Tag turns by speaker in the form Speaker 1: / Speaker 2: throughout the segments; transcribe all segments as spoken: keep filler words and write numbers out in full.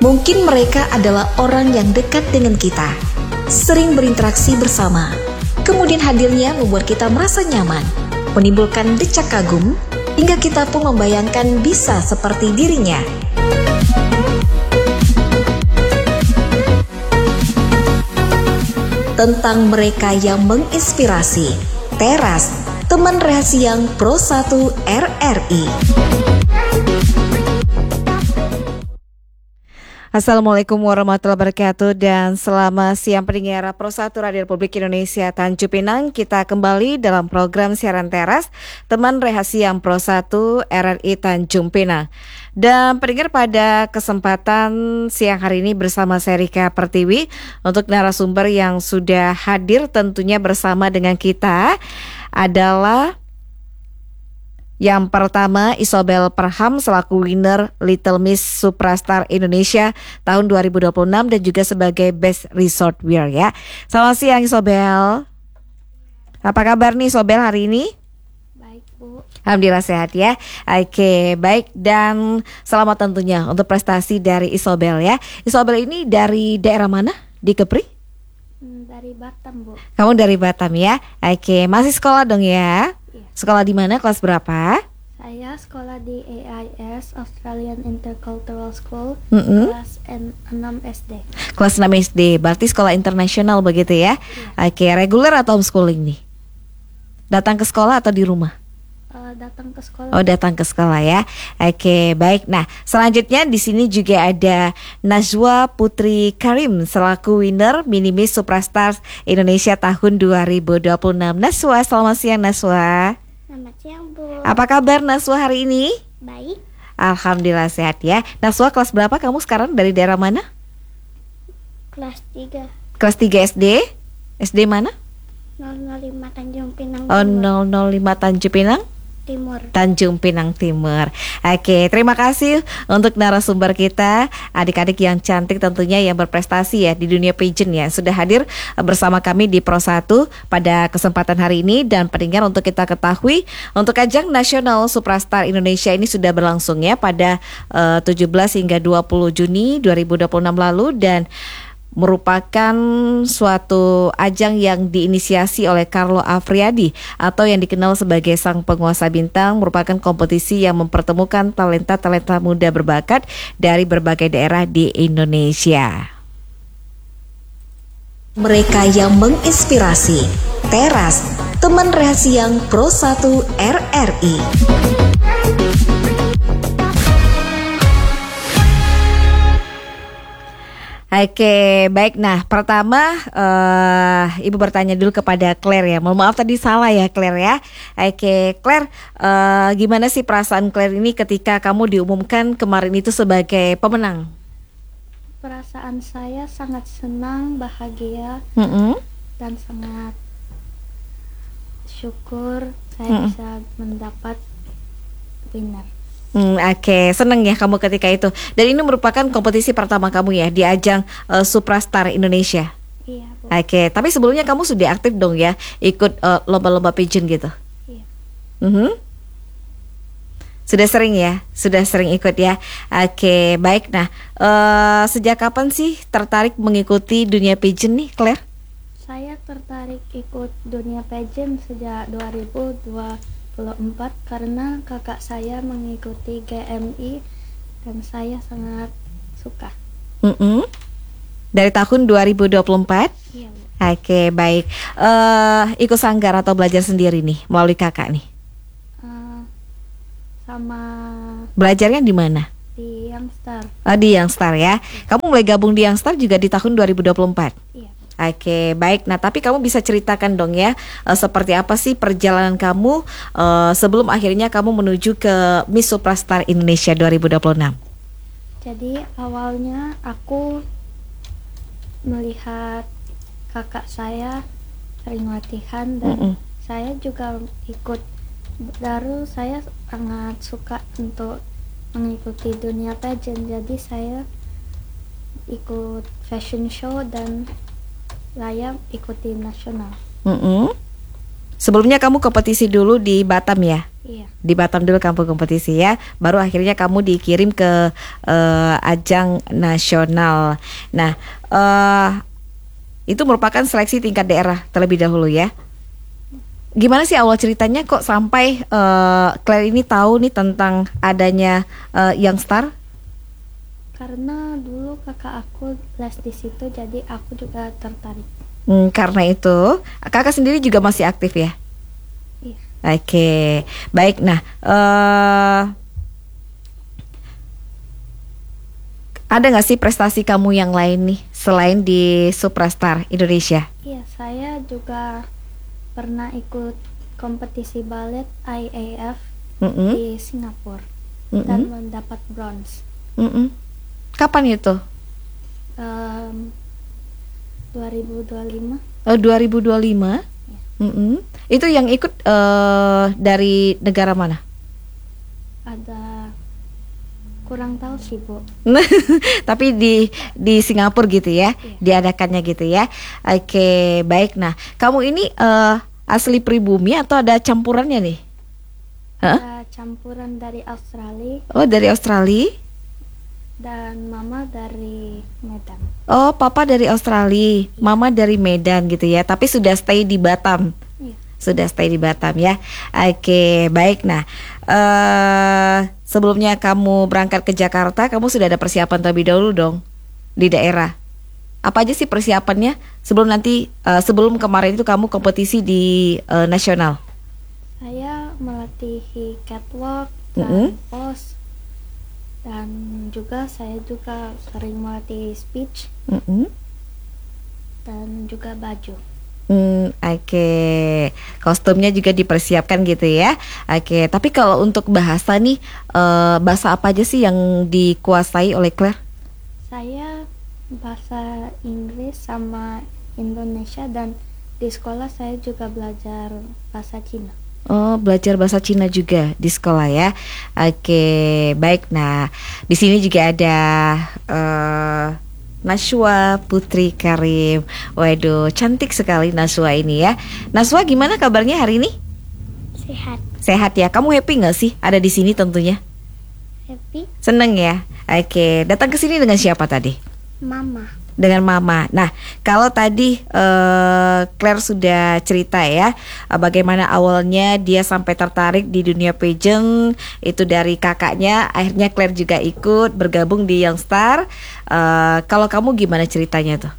Speaker 1: Mungkin mereka adalah orang yang dekat dengan kita, sering berinteraksi bersama. Kemudian hadirnya membuat kita merasa nyaman, menimbulkan decak kagum, hingga kita pun membayangkan bisa seperti dirinya. Tentang mereka yang menginspirasi, Teras, teman rahasia yang Pro satu R R I.
Speaker 2: Assalamualaikum warahmatullahi wabarakatuh dan selamat siang pendengar Pro satu Radio Republik Indonesia Tanjung Pinang. Kita kembali dalam program siaran Teras, teman rahasia Pro satu R R I Tanjung Pinang. Dan pendengar, pada kesempatan siang hari ini bersama saya Rika Pertiwi untuk narasumber yang sudah hadir tentunya bersama dengan kita adalah yang pertama, Isobel Perham selaku winner Little Miss Suprastar Indonesia tahun dua ribu dua puluh enam dan juga sebagai Best Resort Wear ya. Selamat siang Isobel. Apa kabar nih Isobel hari ini?
Speaker 3: Baik Bu.
Speaker 2: Alhamdulillah sehat ya. Oke, baik, dan selamat tentunya untuk prestasi dari Isobel ya. Isobel ini dari daerah mana di Kepri?
Speaker 3: Hmm, dari Batam Bu.
Speaker 2: Kamu dari Batam ya. Oke, masih sekolah dong ya? Sekolah di mana? Kelas berapa?
Speaker 3: Saya sekolah di A I S Australian Intercultural School,
Speaker 2: Mm-mm.
Speaker 3: kelas enam S D.
Speaker 2: Kelas enam S D, berarti sekolah internasional begitu ya?
Speaker 3: Iya.
Speaker 2: Oke, reguler atau homeschooling nih? Datang ke sekolah atau di rumah?
Speaker 3: Uh, datang ke sekolah.
Speaker 2: Oh, datang ke sekolah ya. Oke, baik. Nah, selanjutnya di sini juga ada Najwa Putri Karim selaku winner Mini Miss Superstars Indonesia tahun dua ribu dua puluh enam. Najwa, selamat siang Najwa.
Speaker 3: Selamat siang Bu.
Speaker 2: Apa kabar Najwa hari ini?
Speaker 3: Baik.
Speaker 2: Alhamdulillah sehat ya. Najwa, kelas berapa kamu sekarang, dari daerah mana?
Speaker 3: Kelas tiga.
Speaker 2: Kelas tiga S D? S D mana?
Speaker 3: nol nol lima Tanjung Pinang
Speaker 2: Oh,
Speaker 3: Timur.
Speaker 2: nol nol lima Tanjung Pinang?
Speaker 3: Timur.
Speaker 2: Tanjung Pinang Timur. Oke, terima kasih untuk narasumber kita, adik-adik yang cantik tentunya yang berprestasi ya di dunia pageant ya, sudah hadir bersama kami di Pro satu pada kesempatan hari ini. Dan pendengar, untuk kita ketahui, untuk ajang nasional Superstar Indonesia ini sudah berlangsung ya pada uh, tujuh belas hingga dua puluh Juni dua ribu dua puluh enam lalu, dan merupakan suatu ajang yang diinisiasi oleh Carlo Afriadi atau yang dikenal sebagai sang penguasa bintang, merupakan kompetisi yang mempertemukan talenta-talenta muda berbakat dari berbagai daerah di Indonesia.
Speaker 1: Mereka yang menginspirasi, Teras, teman rahasia yang Pro satu R R I.
Speaker 2: Oke, baik. Nah, pertama uh, Ibu bertanya dulu kepada Claire ya. Mohon maaf tadi salah ya Claire ya. Oke, Claire, uh, gimana sih perasaan Claire ini ketika kamu diumumkan kemarin itu sebagai pemenang?
Speaker 3: Perasaan saya sangat senang, bahagia,
Speaker 2: Mm-mm.
Speaker 3: dan sangat syukur saya
Speaker 2: Mm-mm.
Speaker 3: bisa mendapat winner.
Speaker 2: Hmm, Oke, okay. Seneng ya kamu ketika itu. Dan ini merupakan kompetisi pertama kamu ya di ajang uh, Superstar Indonesia.
Speaker 3: Iya Bu.
Speaker 2: Oke, okay. Tapi sebelumnya kamu sudah aktif dong ya, ikut uh, lomba-lomba pageant gitu.
Speaker 3: Iya.
Speaker 2: Mm-hmm. Sudah sering ya, sudah sering ikut ya. Oke, okay, baik. Nah, uh, sejak kapan sih tertarik mengikuti dunia pageant nih, Claire?
Speaker 3: Saya tertarik ikut dunia pageant sejak dua ribu dua puluh empat karena kakak saya mengikuti G M I dan saya sangat suka.
Speaker 2: Mm-mm. Dari tahun dua ribu dua puluh empat?
Speaker 3: Iya Bu.
Speaker 2: Oke, baik. Uh, ikut sanggar atau belajar sendiri nih melalui kakak nih?
Speaker 3: Uh, sama
Speaker 2: Belajarnya di mana?
Speaker 3: di Youngstar.
Speaker 2: Oh, di Youngstar ya. Kamu mulai gabung di Youngstar juga di tahun dua ribu dua puluh empat?
Speaker 3: Iya.
Speaker 2: Oke, baik. Nah, tapi kamu bisa ceritakan dong ya, uh, seperti apa sih perjalanan kamu uh, sebelum akhirnya kamu menuju ke Miss Superstar Indonesia dua ribu dua puluh enam?
Speaker 3: Jadi awalnya aku melihat kakak saya sering latihan dan
Speaker 2: Mm-mm.
Speaker 3: saya juga ikut. Baru saya sangat suka untuk mengikuti dunia pageant, jadi saya ikut fashion show dan saya ikuti nasional.
Speaker 2: Mm-mm. Sebelumnya kamu kompetisi dulu di Batam ya?
Speaker 3: Iya.
Speaker 2: Di Batam dulu kamu kompetisi ya, baru akhirnya kamu dikirim ke uh, ajang nasional. Nah, uh, itu merupakan seleksi tingkat daerah terlebih dahulu ya. Gimana sih awal ceritanya kok sampai uh, Claire ini tahu nih tentang adanya uh, Young Star?
Speaker 3: Karena dulu kakak aku les di situ, jadi aku juga tertarik.
Speaker 2: Hmm, karena itu, kakak sendiri juga masih aktif ya?
Speaker 3: Iya.
Speaker 2: Oke, baik. Nah, uh, ada nggak sih prestasi kamu yang lain nih selain di Suprastar Indonesia?
Speaker 3: Iya, saya juga pernah ikut kompetisi balet I A F
Speaker 2: Mm-mm.
Speaker 3: di Singapura
Speaker 2: Mm-mm.
Speaker 3: dan mendapat bronze.
Speaker 2: Mm-mm. Kapan itu?
Speaker 3: Um, dua ribu dua puluh lima.
Speaker 2: Oh, dua ribu dua puluh lima.
Speaker 3: Ya.
Speaker 2: Mm-mm. Itu yang ikut uh, dari negara mana?
Speaker 3: Ada kurang tahu sih, Bu.
Speaker 2: Tapi di di Singapura gitu ya,
Speaker 3: Iya.
Speaker 2: diadakannya gitu ya. Oke, baik. Nah, kamu ini uh, asli pribumi atau ada campurannya nih? Hah?
Speaker 3: Ada campuran dari Australia
Speaker 2: Oh, dari Australia.
Speaker 3: dan mama dari Medan.
Speaker 2: Oh, papa dari Australia, mama dari Medan gitu ya. Tapi sudah stay di Batam.
Speaker 3: Iya.
Speaker 2: Sudah stay di Batam ya. Oke, baik. Nah, uh, sebelumnya kamu berangkat ke Jakarta, kamu sudah ada persiapan terlebih dahulu dong di daerah. Apa aja sih persiapannya sebelum nanti uh, sebelum kemarin itu kamu kompetisi di uh, nasional?
Speaker 3: Saya melatih catwalk
Speaker 2: Mm-mm.
Speaker 3: dan pose, dan juga saya juga sering melatih speech
Speaker 2: Mm-mm.
Speaker 3: dan juga baju.
Speaker 2: Hmm, oke. Kostumnya juga dipersiapkan gitu ya. Oke, tapi kalau untuk bahasa nih, eh, bahasa apa aja sih yang dikuasai oleh Claire?
Speaker 3: Saya bahasa Inggris sama Indonesia, dan di sekolah saya juga belajar bahasa Cina.
Speaker 2: Oh, belajar bahasa Cina juga di sekolah ya. Oke, baik. Nah, di sini juga ada eh, Nashwa Putri Karim. Waduh, cantik sekali Nashwa ini ya. Nashwa, gimana kabarnya hari ini?
Speaker 3: Sehat.
Speaker 2: Sehat ya. Kamu happy nggak sih ada di sini tentunya?
Speaker 3: Happy.
Speaker 2: Seneng ya. Oke, datang ke sini dengan siapa tadi?
Speaker 3: Mama.
Speaker 2: Dengan mama. Nah, kalau tadi eh, Claire sudah cerita ya, eh, bagaimana awalnya dia sampai tertarik di dunia pageant, itu dari kakaknya, akhirnya Claire juga ikut bergabung di Young Star. Eh, kalau kamu gimana ceritanya tuh?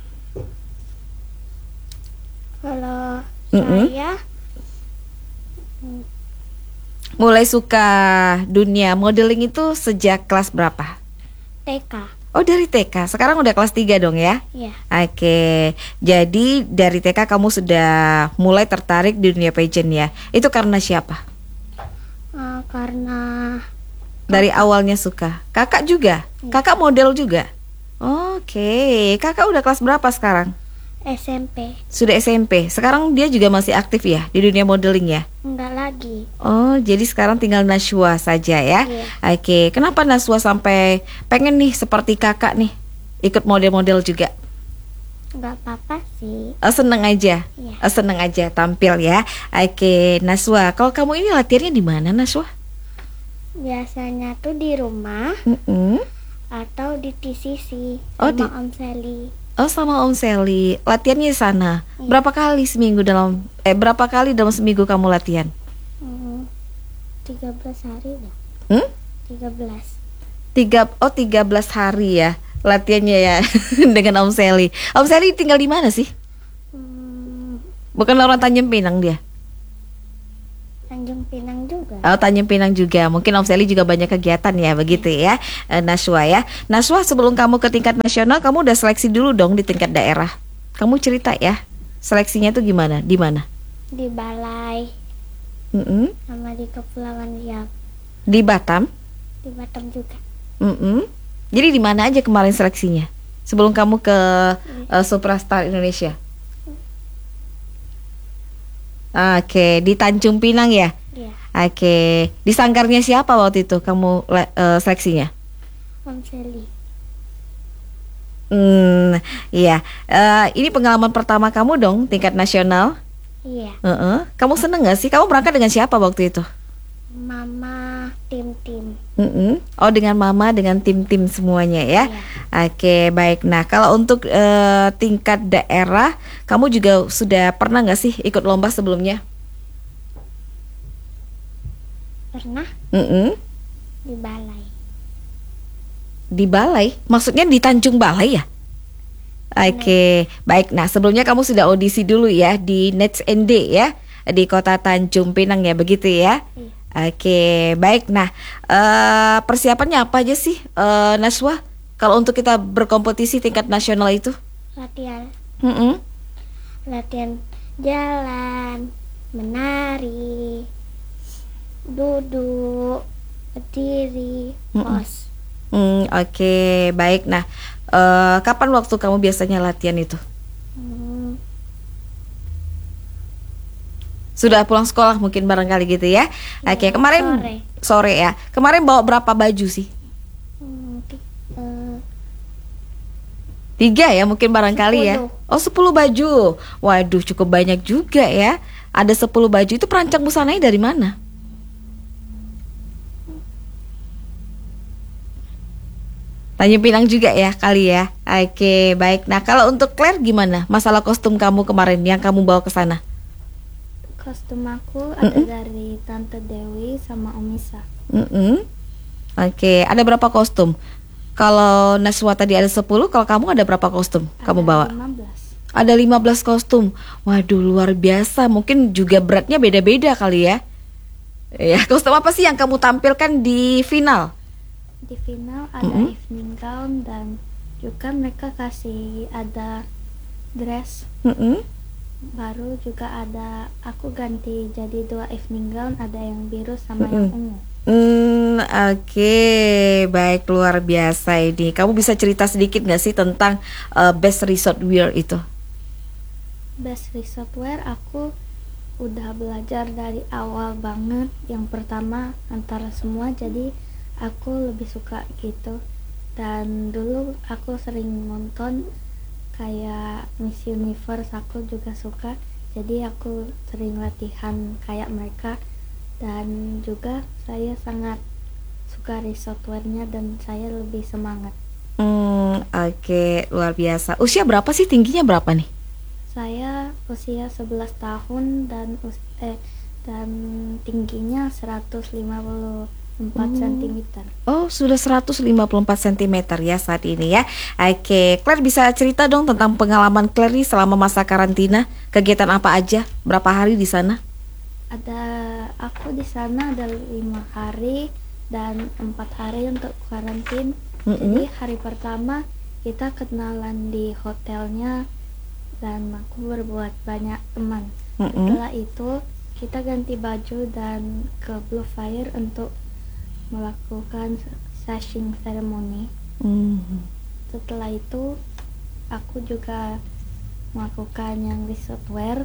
Speaker 3: Kalau
Speaker 2: Mm-mm.
Speaker 3: saya
Speaker 2: Mulai suka dunia modeling itu sejak kelas berapa?
Speaker 3: T K.
Speaker 2: Oh, dari T K. Sekarang udah kelas tiga dong ya?
Speaker 3: Ya.
Speaker 2: Oke, jadi dari T K kamu sudah mulai tertarik di dunia pageant ya? Itu karena siapa?
Speaker 3: Uh, karena
Speaker 2: Dari awalnya suka. Kakak juga? Kakak model juga? Oke, kakak udah kelas berapa sekarang?
Speaker 3: S M P.
Speaker 2: Sudah S M P. Sekarang dia juga masih aktif ya di dunia modeling ya?
Speaker 3: Enggak lagi.
Speaker 2: Oh, jadi sekarang tinggal Nashwa saja ya?
Speaker 3: Iya.
Speaker 2: Oke, kenapa Nashwa sampai pengen nih seperti kakak nih ikut model-model juga?
Speaker 3: Enggak apa-apa sih.
Speaker 2: Oh, seneng aja?
Speaker 3: Iya.
Speaker 2: Oh, seneng aja tampil ya? Oke, Nashwa, kalau kamu ini latihannya di mana Nashwa?
Speaker 3: Biasanya tuh di rumah
Speaker 2: Mm-mm.
Speaker 3: atau di T C C
Speaker 2: Oh,
Speaker 3: sama
Speaker 2: di-
Speaker 3: Om Sally.
Speaker 2: Oh, sama Om Sally. Latihannya di sana.
Speaker 3: Iya.
Speaker 2: Berapa kali seminggu dalam eh berapa kali dalam seminggu kamu latihan?
Speaker 3: Hmm, tiga belas hari dah.
Speaker 2: Hmm?
Speaker 3: tiga belas.
Speaker 2: Tiga oh tiga belas hari ya latihannya ya dengan Om Sally. Om Sally tinggal di mana sih?
Speaker 3: Hmm,
Speaker 2: Bukan orang Tanjung Pinang dia.
Speaker 3: Tanjung Pinang juga.
Speaker 2: Oh, Tanjung Pinang juga. Mungkin Om Sally juga banyak kegiatan ya, begitu ya, eh, Nashwa ya. Nashwa, sebelum kamu ke tingkat nasional, kamu udah seleksi dulu dong di tingkat daerah. Kamu cerita ya, seleksinya tuh gimana? Di mana?
Speaker 3: Di Balai
Speaker 2: Mm-mm.
Speaker 3: sama di Kepulauan Riau.
Speaker 2: Di Batam.
Speaker 3: Di Batam juga.
Speaker 2: Mm-mm. Jadi di mana aja kemarin seleksinya? Sebelum kamu ke eh, Suprastar Indonesia. Oke, di Tanjung Pinang ya.
Speaker 3: Iya.
Speaker 2: Oke, di sanggarnya siapa waktu itu kamu le- eh, seleksinya?
Speaker 3: Om Sally.
Speaker 2: Hmm, iya. Eh, ini pengalaman pertama kamu dong tingkat nasional.
Speaker 3: Iya.
Speaker 2: Heeh. Kamu seneng gak sih? Kamu berangkat dengan siapa waktu itu?
Speaker 3: Mama tim-tim.
Speaker 2: Mm-mm. Oh, dengan mama, dengan tim-tim semuanya ya.
Speaker 3: Iya.
Speaker 2: Oke, baik. Nah, kalau untuk eh, tingkat daerah, kamu juga sudah pernah nggak sih ikut lomba sebelumnya?
Speaker 3: Pernah
Speaker 2: Mm-mm.
Speaker 3: di balai.
Speaker 2: Di Balai? Maksudnya di Tanjung Balai ya? Oke, baik. Nah, sebelumnya kamu sudah audisi dulu ya di Nets N D ya, di Kota Tanjung Pinang ya, begitu ya?
Speaker 3: Iya.
Speaker 2: Oke, baik. Nah, eh, persiapannya apa aja sih, eh, Naswa? Kalau untuk kita berkompetisi tingkat nasional itu?
Speaker 3: Latihan,
Speaker 2: Mm-mm.
Speaker 3: latihan jalan, menari, duduk, berdiri,
Speaker 2: Mm-mm.
Speaker 3: pos.
Speaker 2: Hmm, oke, baik. Nah, eh, kapan waktu kamu biasanya latihan itu?
Speaker 3: Hmm,
Speaker 2: Sudah pulang sekolah mungkin barangkali gitu ya? Oke,
Speaker 3: Iya,
Speaker 2: kemarin
Speaker 3: sore.
Speaker 2: sore ya. Kemarin bawa berapa baju sih?
Speaker 3: hmm, ti- eh,
Speaker 2: Tiga ya mungkin barangkali ya.
Speaker 3: Sepuluh.
Speaker 2: Oh, sepuluh baju. Waduh, cukup banyak juga ya. Ada sepuluh baju. Itu perancang busananya dari mana? Tanjung Pinang juga ya kali ya. Oke, baik. Nah, kalau untuk Claire gimana? Masalah kostum kamu kemarin yang kamu bawa ke sana?
Speaker 3: Kostum aku ada dari Tante Dewi sama Om Isa.
Speaker 2: Mm-mm. Oke, ada berapa kostum? Kalau Naswa tadi ada sepuluh, kalau kamu ada berapa kostum kamu
Speaker 3: Ada
Speaker 2: bawa?
Speaker 3: lima belas.
Speaker 2: Ada lima belas kostum. Waduh, luar biasa. Mungkin juga beratnya beda-beda kali ya. Ya, kostum apa sih yang kamu tampilkan di final?
Speaker 3: Di final ada
Speaker 2: Mm-mm.
Speaker 3: evening gown dan juga mereka kasih ada dress
Speaker 2: Mm-mm.
Speaker 3: baru, juga ada aku ganti jadi dua evening gown, ada yang biru sama yang
Speaker 2: Mm-mm.
Speaker 3: ungu.
Speaker 2: Hmm, oke, baik, luar biasa ini. Kamu bisa cerita sedikit nggak sih tentang uh, best resort wear itu?
Speaker 3: Best resort wear aku udah belajar dari awal banget. Yang pertama antara semua, jadi aku lebih suka gitu. Dan dulu aku sering nonton kayak Miss Universe, aku juga suka, jadi aku sering latihan kayak mereka. Dan juga saya sangat suka resort wear-nya dan saya lebih semangat.
Speaker 2: Hmm, oke, luar biasa. Usia berapa sih, tingginya berapa nih?
Speaker 3: Saya usia sebelas tahun dan us- eh dan tingginya seratus lima puluh empat sentimeter.
Speaker 2: Oh, sudah seratus lima puluh empat sentimeter ya saat ini ya. Oke, Claire bisa cerita dong tentang pengalaman Claire nih selama masa karantina. Kegiatan apa aja? Berapa hari di sana?
Speaker 3: Ada aku di sana ada lima hari dan empat hari untuk karantin.
Speaker 2: Mm-mm.
Speaker 3: Jadi hari pertama kita kenalan di hotelnya dan aku berbuat banyak teman.
Speaker 2: Mm-mm.
Speaker 3: Setelah itu kita ganti baju dan ke Blue Fire untuk melakukan sashing ceremony.
Speaker 2: Hmm.
Speaker 3: Setelah itu aku juga melakukan yang resort wear,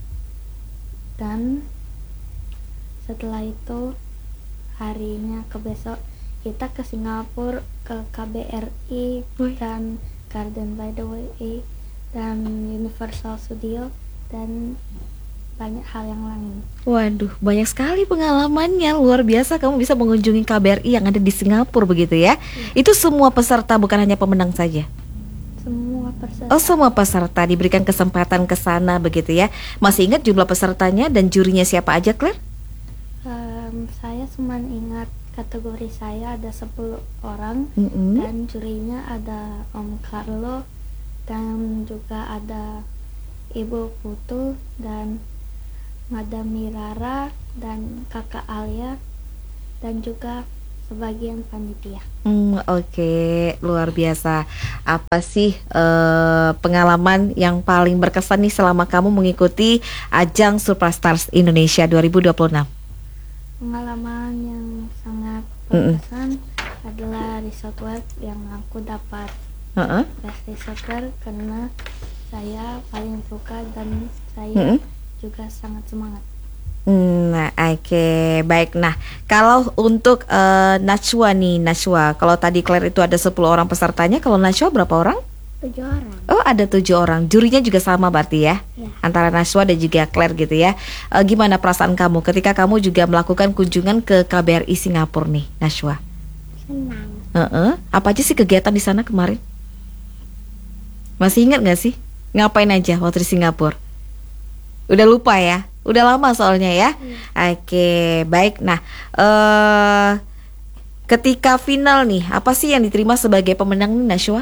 Speaker 3: dan setelah itu harinya ke besok kita ke Singapura, ke K B R I
Speaker 2: Wih.
Speaker 3: dan Garden by the Way dan Universal Studio dan banyak hal yang lain.
Speaker 2: Waduh, banyak sekali pengalamannya. Luar biasa, kamu bisa mengunjungi K B R I yang ada di Singapura begitu ya. Itu semua peserta, bukan hanya pemenang saja.
Speaker 3: Semua peserta.
Speaker 2: Oh, semua peserta diberikan kesempatan ke sana begitu ya. Masih ingat jumlah pesertanya dan jurinya siapa aja, Claire?
Speaker 3: Em, saya cuma ingat kategori saya ada sepuluh orang
Speaker 2: Mm-mm.
Speaker 3: dan jurinya ada Om Carlo dan juga ada Ibu Putu dan Madam Mirara dan Kakak Alia dan juga sebagian panitia.
Speaker 2: Hmm, oke, luar biasa. Apa sih eh, pengalaman yang paling berkesan nih selama kamu mengikuti ajang Superstars Indonesia dua ribu dua puluh enam?
Speaker 3: Pengalaman yang sangat
Speaker 2: Mm-mm.
Speaker 3: berkesan adalah resort wear yang aku dapat
Speaker 2: Heeh.
Speaker 3: best resort wear karena saya paling suka dan saya
Speaker 2: Mm-mm.
Speaker 3: juga sangat semangat.
Speaker 2: Hmm, Nah, oke, baik. Nah, kalau untuk eh, Najwa nih, Najwa, kalau tadi Claire itu ada sepuluh orang pesertanya, kalau Najwa berapa orang?
Speaker 3: tujuh orang.
Speaker 2: Oh, ada tujuh orang. Jurinya juga sama berarti ya?
Speaker 3: Ya.
Speaker 2: Antara Nashwa dan juga Claire gitu ya. Eh, gimana perasaan kamu ketika kamu juga melakukan kunjungan ke K B R I Singapura nih, Nashwa?
Speaker 3: Senang.
Speaker 2: Heeh. Apa aja sih kegiatan di sana kemarin? Masih ingat gak sih? Ngapain aja waktu di Singapura? Udah lupa ya? Udah lama soalnya ya? Oke, baik. Nah, eh ketika final nih, apa sih yang diterima sebagai pemenang nih, Nashwa?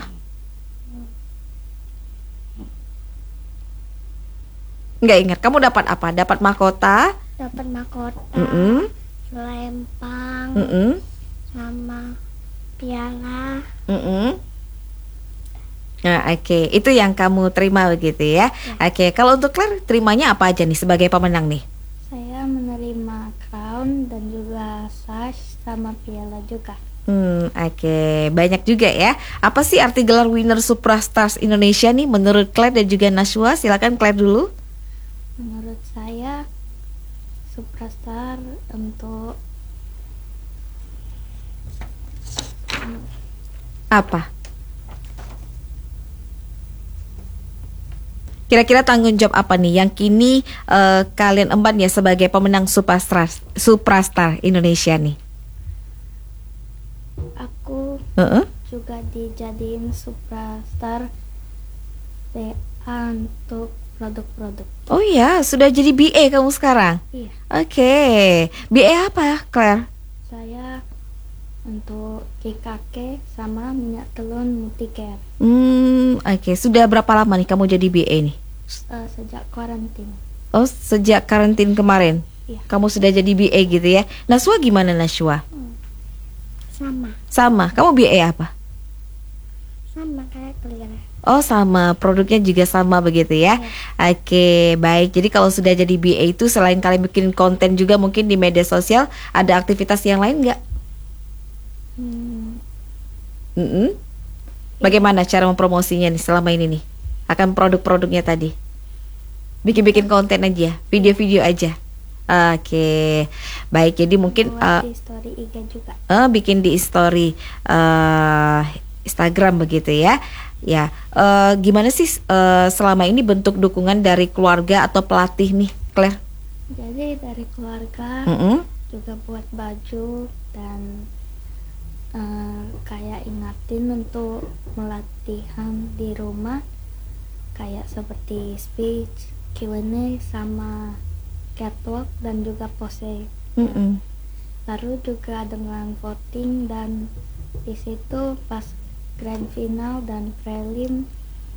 Speaker 2: Nggak ingat. Kamu dapat apa? Dapat mahkota?
Speaker 3: Dapat mahkota,
Speaker 2: Mm-mm.
Speaker 3: lempang,
Speaker 2: Mm-mm.
Speaker 3: sama piala.
Speaker 2: Mm-mm. Nah, oke. Itu yang kamu terima begitu ya? Oke. Kalau untuk Claire, terimanya apa aja nih sebagai pemenang nih?
Speaker 3: Saya menerima crown dan juga sash sama piala juga.
Speaker 2: Hmm, oke. Banyak juga ya. Apa sih arti gelar winner Superstars Indonesia nih menurut Claire dan juga Nashwa? Silakan Claire dulu.
Speaker 3: Menurut saya superstar untuk
Speaker 2: Apa? Kira-kira tanggung jawab apa nih yang kini eh, kalian emban ya sebagai pemenang Superstar Superstar Indonesia nih?
Speaker 3: aku
Speaker 2: Heeh.
Speaker 3: juga dijadiin superstar T A untuk produk-produk.
Speaker 2: Oh ya, sudah jadi B A kamu sekarang?
Speaker 3: Iya,
Speaker 2: Oke. B A apa, Claire?
Speaker 3: saya untuk K K K sama minyak telon multicare
Speaker 2: Hmm, oke. Sudah berapa lama nih kamu jadi B A nih?
Speaker 3: eh, sejak karantina.
Speaker 2: Oh, sejak karantin kemarin.
Speaker 3: Iya.
Speaker 2: Kamu sudah jadi B A gitu ya. Nashwa gimana, Nashwa?
Speaker 3: Sama,
Speaker 2: Sama. Kamu B A apa?
Speaker 3: sama kayak Clear.
Speaker 2: Oh, sama. Produknya juga sama begitu ya. Oke, baik. Jadi kalau sudah jadi B A itu selain kalian bikin konten juga mungkin di media sosial, ada aktivitas yang lain nggak?
Speaker 3: Hmm,
Speaker 2: Mm-mm. Bagaimana cara mempromosinya nih selama ini nih? Akan produk-produknya tadi. Bikin-bikin konten aja, video-video aja. Oke, baik. Jadi mungkin
Speaker 3: buat
Speaker 2: eh,
Speaker 3: di story I G juga.
Speaker 2: eh, bikin di story eh, Instagram begitu ya. Ya, eh, gimana sih eh, selama ini bentuk dukungan dari keluarga atau pelatih nih, Claire?
Speaker 3: Jadi dari keluarga
Speaker 2: Mm-mm.
Speaker 3: juga buat baju dan eh, kayak ingatin untuk melatihan di rumah kayak seperti speech, Q and A sama catwalk dan juga pose.
Speaker 2: Mm-mm.
Speaker 3: Lalu juga dengan voting dan di situ pas grand final dan prelim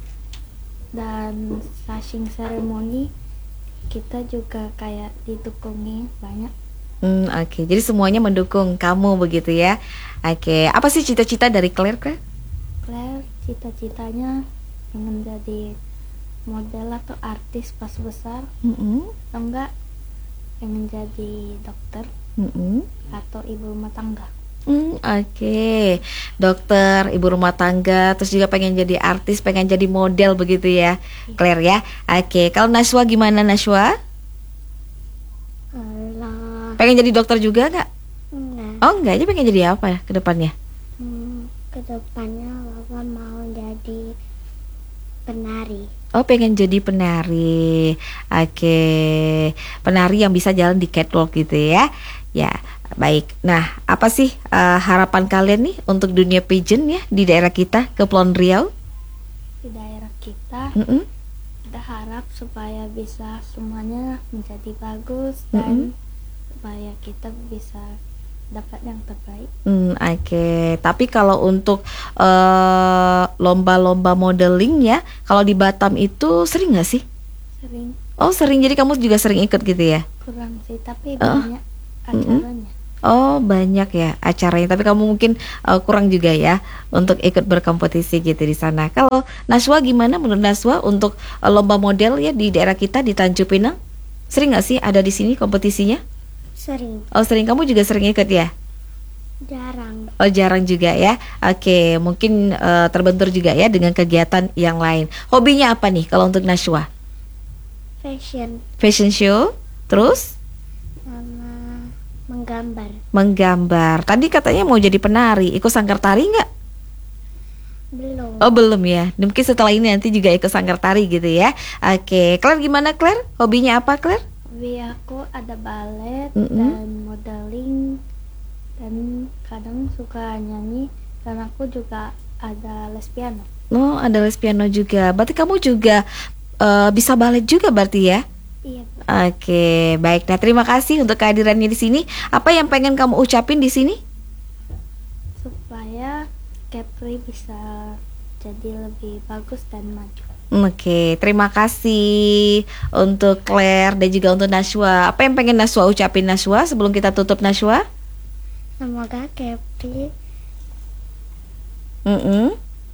Speaker 3: dan slashing ceremony kita juga kayak didukungi banyak.
Speaker 2: Hmm, oke. Jadi semuanya mendukung kamu begitu ya. Oke, apa sih cita-cita dari Claire, Claire?
Speaker 3: Claire cita-citanya pengen jadi model atau artis pas besar,
Speaker 2: Mm-mm.
Speaker 3: atau enggak pengen jadi dokter
Speaker 2: Mm-mm.
Speaker 3: atau ibu rumah tangga.
Speaker 2: Hmm, oke. Dokter, ibu rumah tangga, terus juga pengen jadi artis, pengen jadi model begitu ya, Claire ya. Oke, kalau Nashwa gimana, Nashwa?
Speaker 3: Kalau
Speaker 2: Pengen jadi dokter juga nggak?
Speaker 3: enggak,
Speaker 2: Oh enggak, aja pengen jadi apa ya ke depannya?
Speaker 3: hmm, kedepannya Lala mau jadi penari.
Speaker 2: Oh, pengen jadi penari. Oke, penari yang bisa jalan di catwalk gitu ya. Ya, baik. Nah, apa sih eh, harapan kalian nih untuk dunia pageant ya di daerah kita, Kepulauan Riau?
Speaker 3: Di daerah kita
Speaker 2: Mm-mm.
Speaker 3: kita harap supaya bisa semuanya menjadi bagus dan supaya kita bisa dapat yang terbaik.
Speaker 2: Hmm, oke. Tapi kalau untuk eh, lomba-lomba modeling ya, kalau di Batam itu sering nggak sih?
Speaker 3: Sering
Speaker 2: Oh, sering. Jadi kamu juga sering ikut gitu ya?
Speaker 3: kurang sih, tapi
Speaker 2: Oh.
Speaker 3: banyak acaranya.
Speaker 2: Oh, banyak ya acaranya. Tapi kamu mungkin eh, kurang juga ya untuk ikut berkompetisi gitu di sana. Kalau Nashwa gimana menurut Nashwa untuk eh, lomba model ya di daerah kita di Tanjung Pinang? Sering nggak sih ada di sini kompetisinya?
Speaker 3: Sering,
Speaker 2: Oh, sering. Kamu juga sering ikut ya?
Speaker 3: jarang.
Speaker 2: Oh, jarang juga ya. Oke, mungkin eh, terbentur juga ya dengan kegiatan yang lain. Hobinya apa nih kalau untuk Nashwa?
Speaker 3: Fashion
Speaker 2: Fashion show, terus
Speaker 3: sama menggambar.
Speaker 2: menggambar. Tadi katanya mau jadi penari, ikut sanggar tari nggak?
Speaker 3: Belum.
Speaker 2: Oh belum ya, mungkin setelah ini nanti juga ikut sanggar tari gitu ya. Oke, Claire gimana Claire? Hobinya apa Claire?
Speaker 3: Hobi aku ada balet
Speaker 2: Mm-mm.
Speaker 3: dan modeling dan kadang suka nyanyi dan aku juga ada les piano.
Speaker 2: Oh ada les piano juga, berarti kamu juga eh, bisa balet juga berarti ya?
Speaker 3: Iya, Bu.
Speaker 2: Oke, baik. Nah, terima kasih untuk kehadirannya di sini. Apa yang pengen kamu ucapin di sini?
Speaker 3: Supaya Kepri bisa jadi lebih bagus dan maju.
Speaker 2: Oke, terima kasih untuk Claire dan juga untuk Nashwa. Apa yang pengen Nashwa ucapin Nashwa sebelum kita tutup Nashwa?
Speaker 3: Semoga Kepri
Speaker 2: Mm-mm.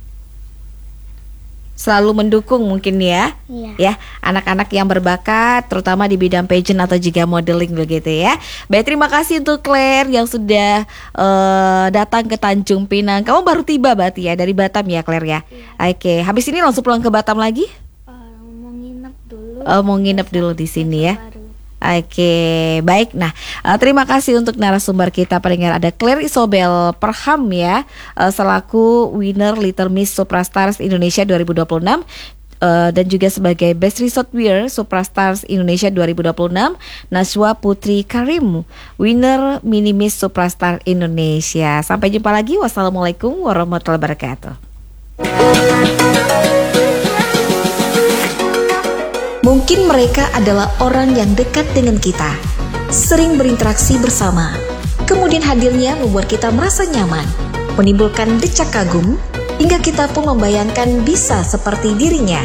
Speaker 2: Selalu mendukung mungkin ya.
Speaker 3: iya.
Speaker 2: Ya, anak-anak yang berbakat terutama di bidang pageant atau juga modeling begitu ya. Baik, terima kasih untuk Claire yang sudah eh, datang ke Tanjung Pinang. Kamu baru tiba berarti ya dari Batam ya Claire ya.
Speaker 3: Iya.
Speaker 2: Oke, habis ini langsung pulang ke Batam lagi?
Speaker 3: Eh, mau nginep dulu.
Speaker 2: Oh, mau nginep
Speaker 3: Besok-
Speaker 2: dulu di sini ya.
Speaker 3: besok baru.
Speaker 2: Oke, baik. Nah, eh, terima kasih untuk narasumber kita pendengar, ada Claire Isobel Perham ya, eh, selaku winner Little Miss Suprastars Indonesia dua ribu dua puluh enam. eh, dan juga sebagai Best Resort Wear Suprastars Indonesia dua ribu dua puluh enam, Nashwa Putri Karim, winner Mini Miss Suprastar Indonesia. Sampai jumpa lagi. Wassalamualaikum warahmatullahi wabarakatuh.
Speaker 1: Mungkin mereka adalah orang yang dekat dengan kita, sering berinteraksi bersama, kemudian hadirnya membuat kita merasa nyaman, menimbulkan decak kagum, hingga kita pun membayangkan bisa seperti dirinya.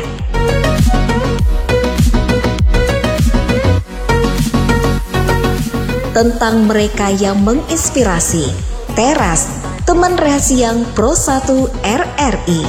Speaker 1: Tentang mereka yang menginspirasi, Teras, teman rahasia Pro satu R R I.